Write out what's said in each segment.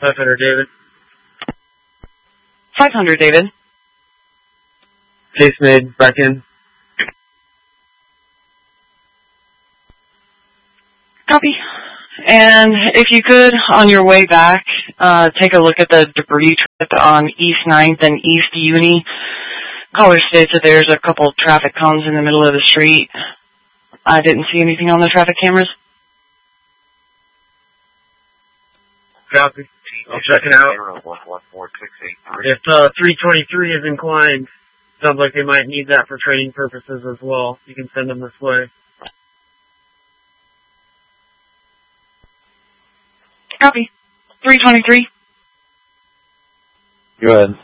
500, David. 500, David. Case made. Back in. Copy. And if you could, on your way back, take a look at the debris trip on East 9th and East Uni. Caller states that there's a couple traffic cones in the middle of the street. I didn't see anything on the traffic cameras. Copy. I'll check it out. If 323 is inclined, sounds like they might need that for training purposes as well. You can send them this way. Copy. 323. Go ahead.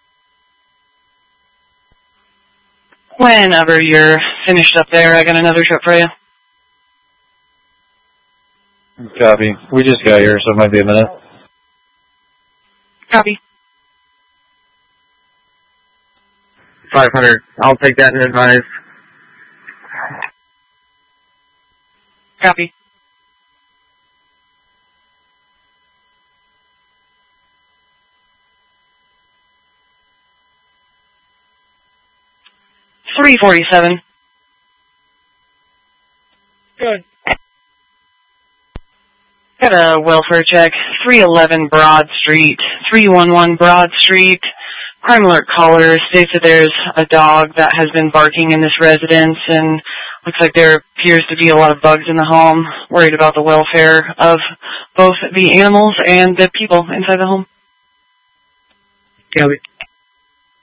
Whenever you're finished up there, I got another trip for you. Copy. We just got here, so it might be a minute. Copy. 500. I'll take that and advise. Copy. $347. Good. Got a welfare check. 311 Broad Street. 311 Broad Street. Crime alert caller states that there's a dog that has been barking in this residence, and looks like there appears to be a lot of bugs in the home. Worried about the welfare of both the animals and the people inside the home. Copy.